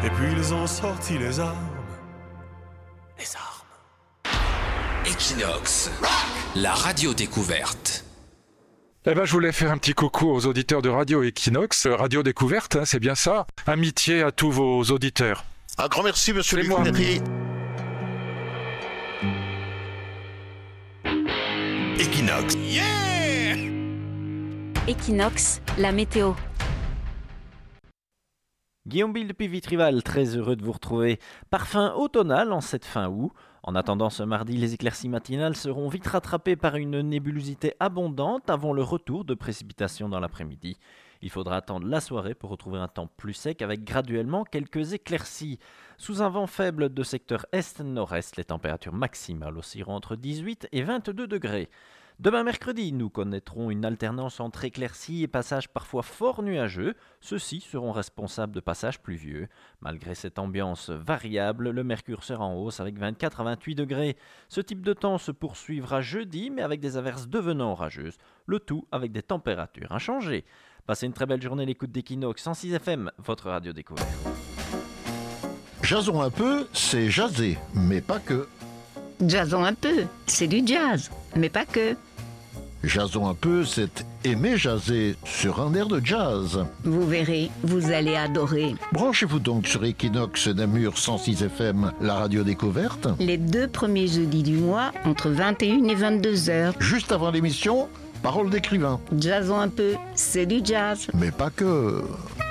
Et puis ils ont sorti les armes. Les armes. Equinox, la radio découverte. Eh ben, je voulais faire un petit coucou aux auditeurs de Radio Equinox, Radio Découverte, c'est bien ça. Amitié à tous vos auditeurs. Un grand merci, monsieur C'est moi. Luc. Equinox. Yeah! Equinox, la météo. Guillaume Bill depuis Vitrival, très heureux de vous retrouver. Parfum automnal en cette fin août. En attendant ce mardi, les éclaircies matinales seront vite rattrapées par une nébulosité abondante avant le retour de précipitations dans l'après-midi. Il faudra attendre la soirée pour retrouver un temps plus sec avec graduellement quelques éclaircies. Sous un vent faible de secteur est-nord-est, les températures maximales oscilleront entre 18 et 22 degrés. Demain mercredi, nous connaîtrons une alternance entre éclaircies et passages parfois fort nuageux. Ceux-ci seront responsables de passages pluvieux. Malgré cette ambiance variable, le mercure sera en hausse avec 24 à 28 degrés. Ce type de temps se poursuivra jeudi, mais avec des averses devenant orageuses. Le tout avec des températures inchangées. Passez une très belle journée à l'écoute d'Equinox 106 FM, votre radio découverte. Jason un peu, c'est jaser, mais pas que. Jazzons un peu, c'est du jazz, mais pas que. Jason un peu, c'est aimer jaser sur un air de jazz. Vous verrez, vous allez adorer. Branchez-vous donc sur Equinox Namur 106 FM, la radio découverte. Les 2 premiers jeudis du mois, entre 21 et 22 heures. Juste avant l'émission, parole d'écrivain. Jazzons un peu, c'est du jazz. Mais pas que.